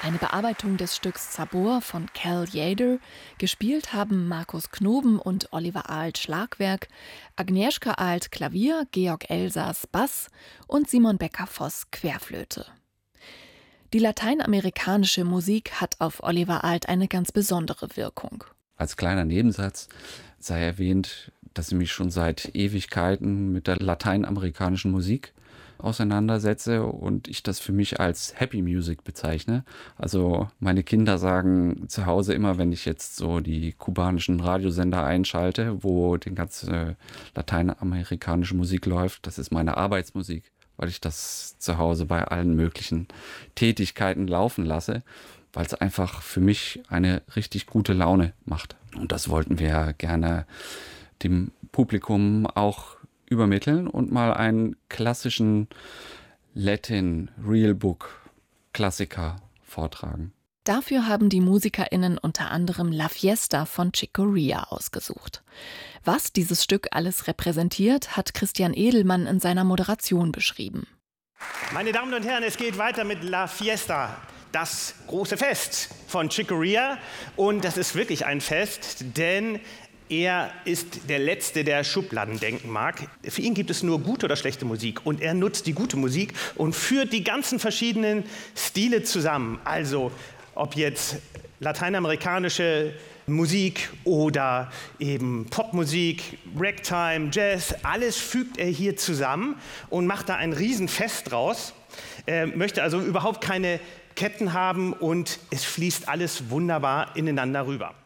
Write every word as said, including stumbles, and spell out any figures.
Eine Bearbeitung des Stücks Sabor von Cal Tjader. Gespielt haben Markus Knoben und Oliver Alt Schlagwerk, Agnieszka Alt Klavier, Georg Elsass Bass und Simon Becker-Voss Querflöte. Die lateinamerikanische Musik hat auf Oliver Alt eine ganz besondere Wirkung. Als kleiner Nebensatz sei erwähnt, dass ich mich schon seit Ewigkeiten mit der lateinamerikanischen Musik auseinandersetze und ich das für mich als Happy Music bezeichne. Also meine Kinder sagen zu Hause immer, wenn ich jetzt so die kubanischen Radiosender einschalte, wo die ganze lateinamerikanische Musik läuft, das ist meine Arbeitsmusik, weil ich das zu Hause bei allen möglichen Tätigkeiten laufen lasse, weil es einfach für mich eine richtig gute Laune macht. Und das wollten wir gerne dem Publikum auch übermitteln und mal einen klassischen Latin Real Book Klassiker vortragen. Dafür haben die MusikerInnen unter anderem La Fiesta von Chick Corea ausgesucht. Was dieses Stück alles repräsentiert, hat Christian Edelmann in seiner Moderation beschrieben. Meine Damen und Herren, es geht weiter mit La Fiesta, das große Fest von Chick Corea. Und das ist wirklich ein Fest, denn er ist der Letzte, der Schubladen denken mag. Für ihn gibt es nur gute oder schlechte Musik. Und er nutzt die gute Musik und führt die ganzen verschiedenen Stile zusammen. Also ob jetzt lateinamerikanische Musik oder eben Popmusik, Ragtime, Jazz, alles fügt er hier zusammen und macht da ein Riesenfest draus. Er möchte also überhaupt keine Ketten haben und es fließt alles wunderbar ineinander rüber.